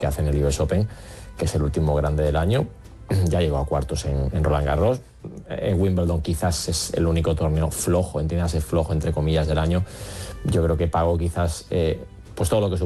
que hace en el US Open, que es el último grande del año. Ya llegó a cuartos en Roland Garros. En Wimbledon quizás es el único torneo flojo, entiéndase flojo entre comillas, del año. Yo creo que pagó quizás pues todo lo que